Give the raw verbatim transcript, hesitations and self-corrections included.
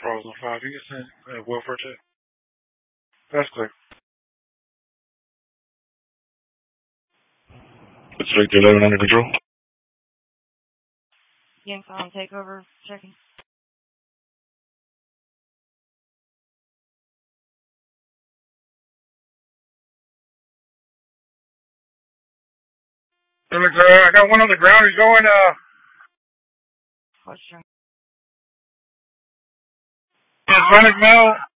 Charles on five. You can send uh, welfare check. That's clear. District eleven under control. Yank on takeover, checking. Uh, I got one on the ground. He's going, uh... Question. Hispanic male.